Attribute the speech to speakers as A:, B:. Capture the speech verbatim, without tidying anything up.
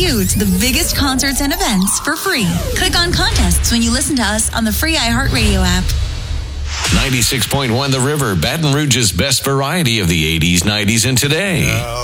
A: you to the biggest concerts and events for free. Click on contests when you listen to us on the free iHeartRadio app.
B: ninety-six point one The River, Baton Rouge's best variety of the eighties, nineties, and today.